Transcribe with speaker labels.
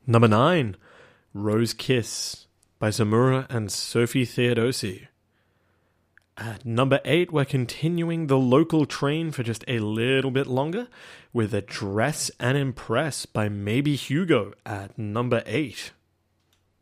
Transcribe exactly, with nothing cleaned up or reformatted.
Speaker 1: Number nine, Rose Kiss by Zamora and Sophie Theodosi. At number eight, we're continuing the local train for just a little bit longer with Address and Impress by Maybe Hugo at number eight.